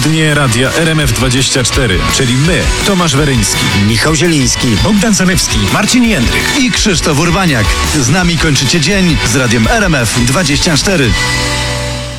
Popołudnie Radia RMF24, czyli my, Tomasz Weryński, Michał Zieliński, Bogdan Zalewski, Marcin Jędrych i Krzysztof Urbaniak. Z nami kończycie dzień z Radiem RMF24.